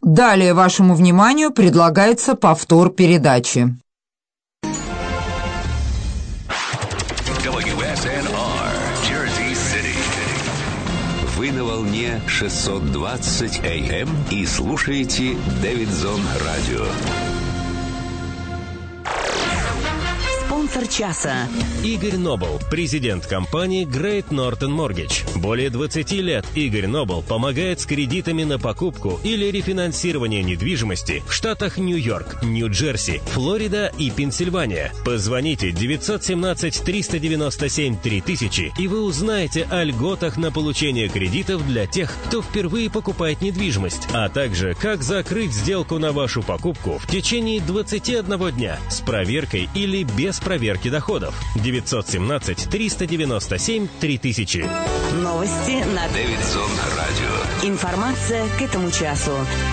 Далее вашему вниманию предлагается повтор передачи. WSNR, Jersey City. Вы на волне 620 AM и слушаете Дэвидсон Радио. Спонсор часа. Игорь Нобл, президент компании Great Northern Mortgage. Более 20 лет Игорь Нобл помогает с кредитами на покупку или рефинансирование недвижимости в штатах Нью-Йорк, Нью-Джерси, Флорида и Пенсильвания. Позвоните 917-397-3000, и вы узнаете о льготах на получение кредитов для тех, кто впервые покупает недвижимость, а также как закрыть сделку на вашу покупку в течение 21 дня с проверкой или без проверки доходов. 917-397-3000. Новости на Дэвидсон Радио. Информация к этому часу.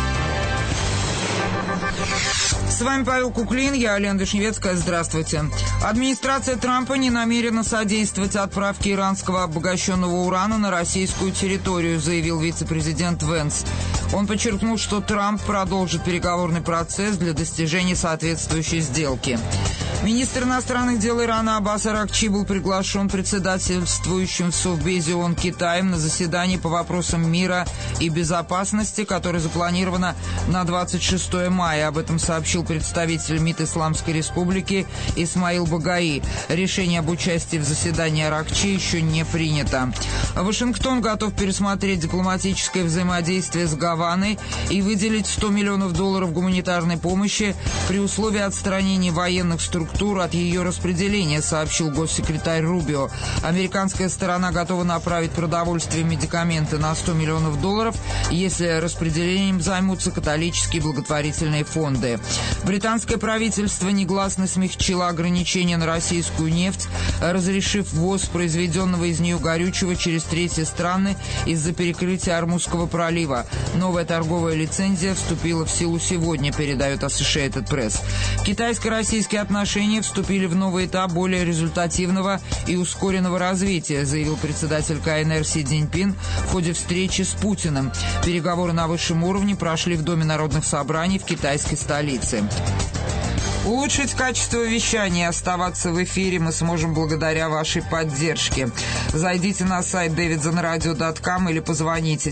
С вами Павел Куклин, я Лена Вишневецкая. Здравствуйте. Администрация Трампа не намерена содействовать отправке иранского обогащенного урана на российскую территорию, заявил вице-президент Венс. Он подчеркнул, что Трамп продолжит переговорный процесс для достижения соответствующей сделки. Министр иностранных дел Ирана Аббас Аракчи был приглашен председательствующим в Совбезе ООН Китаем на заседание по вопросам мира и безопасности, которое запланировано на 26 мая. Об этом сообщил представитель МИД Исламской Республики Исмаил Багаи. Решение об участии в заседании Аракчи еще не принято. Вашингтон готов пересмотреть дипломатическое взаимодействие с Гаваной и выделить $100 миллионов гуманитарной помощи при условии отстранения военных структур от ее распределения, сообщил госсекретарь Рубио. Американская сторона готова направить продовольствие и медикаменты на $100 миллионов, если распределением займутся католические благотворительные фонды. Британское правительство негласно смягчило ограничения на российскую нефть, разрешив ввоз произведенного из нее горючего через третьи страны из-за перекрытия Ормузского пролива. Новая торговая лицензия вступила в силу сегодня, передает Associated Press. Китайско-российские отношения вступили в новый этап более результативного и ускоренного развития, заявил председатель КНР Си Цзиньпин в ходе встречи с Путиным. Переговоры на высшем уровне прошли в Доме народных собраний в китайской столице. Улучшить качество вещания и оставаться в эфире мы сможем благодаря вашей поддержке. Зайдите на сайт davidsonradio.com или позвоните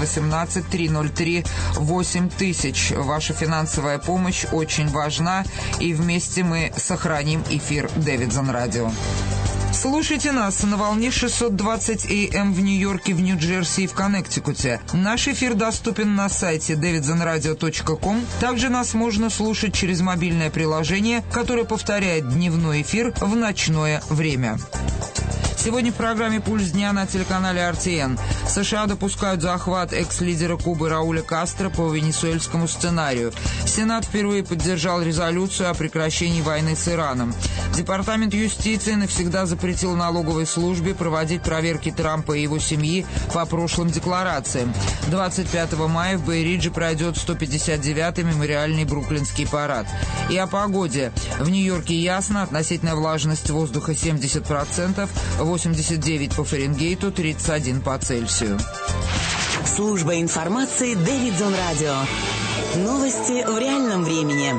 718-303-8000. Ваша финансовая помощь очень важна, и вместе мы сохраним эфир Дэвидсон Радио. Слушайте нас на волне 620 AM в Нью-Йорке, в Нью-Джерси и в Коннектикуте. Наш эфир доступен на сайте davidsonradio.com. Также нас можно слушать через мобильное приложение, которое повторяет дневной эфир в ночное время. Сегодня в программе «Пульс дня» на телеканале RTN. США допускают захват экс-лидера Кубы Рауля Кастро по венесуэльскому сценарию. Сенат впервые поддержал резолюцию о прекращении войны с Ираном. Департамент юстиции навсегда запретил налоговой службе проводить проверки Трампа и его семьи по прошлым декларациям. 25 мая в Бэй-Ридже пройдет 159-й мемориальный бруклинский парад. И о погоде. В Нью-Йорке ясно, относительная влажность воздуха 70%, 89 по Фаренгейту, 31 по Цельсию. Служба информации Дэвидсон Радио. Новости в реальном времени.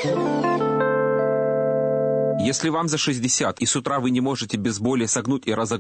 Если вам за 60 и с утра вы не можете без боли согнуть и разогнуть